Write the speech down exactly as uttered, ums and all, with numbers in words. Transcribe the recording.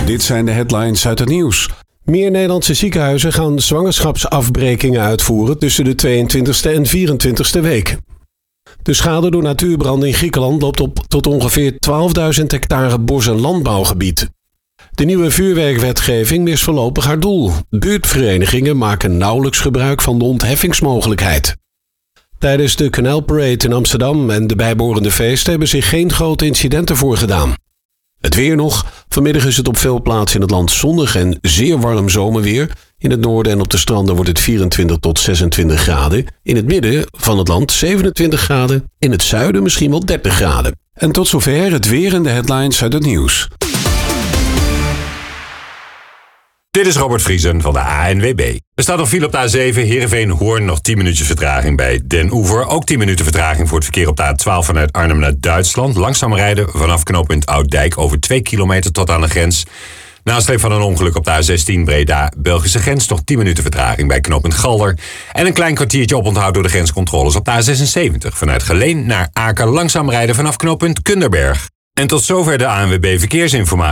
Dit zijn de headlines uit het nieuws. Meer Nederlandse ziekenhuizen gaan zwangerschapsafbrekingen uitvoeren tussen de tweeëntwintigste en vierentwintigste week. De schade door natuurbranden in Griekenland loopt op tot ongeveer twaalfduizend hectare bos- en landbouwgebied. De nieuwe vuurwerkwetgeving mist voorlopig haar doel. Buurtverenigingen maken nauwelijks gebruik van de ontheffingsmogelijkheid. Tijdens de Canal Parade in Amsterdam en de bijbehorende feesten hebben zich geen grote incidenten voorgedaan. Het weer nog. Vanmiddag is het op veel plaatsen in het land zonnig en zeer warm zomerweer. In het noorden en op de stranden wordt het vierentwintig tot zesentwintig graden. In het midden van het land zevenentwintig graden. In het zuiden misschien wel dertig graden. En tot zover het weer en de headlines uit het nieuws. Dit is Robert Vriesen van de A N W B. Er staat nog file op de A zeven, Heerenveen-Hoorn, nog tien minuutjes vertraging bij Den Oever. Ook tien minuten vertraging voor het verkeer op de A twaalf vanuit Arnhem naar Duitsland. Langzaam rijden vanaf knooppunt Ouddijk over twee kilometer tot aan de grens. Nasleep van een ongeluk op de A zestien Breda-Belgische grens, nog tien minuten vertraging bij knooppunt Galder. En een klein kwartiertje oponthoud door de grenscontroles op de A zesenzeventig vanuit Geleen naar Aken. Langzaam rijden vanaf knooppunt Kunderberg. En tot zover de A N W B Verkeersinformatie.